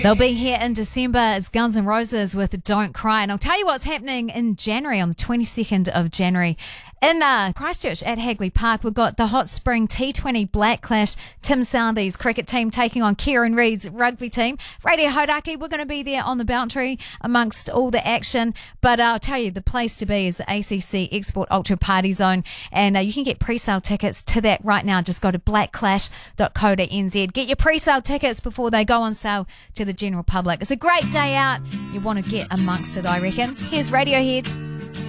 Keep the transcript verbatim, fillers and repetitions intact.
They'll be here in December. It's Guns N' Roses with Don't Cry. And I'll tell you what's happening in January, on the twenty-second of January. In uh, Christchurch at Hagley Park, we've got the Hot Spring T twenty Black Clash. Tim Southee's cricket team taking on Kieran Reid's rugby team. Radio Hodaki, we're going to be there on the boundary amongst all the action. But uh, I'll tell you, the place to be is A C C Export Ultra Party Zone. And uh, you can get pre-sale tickets to that right now. Just go to black clash dot co dot n z. Get your pre-sale tickets before they go on sale to the general public. It's a great day out. You want to get amongst it, I reckon. Here's Radiohead.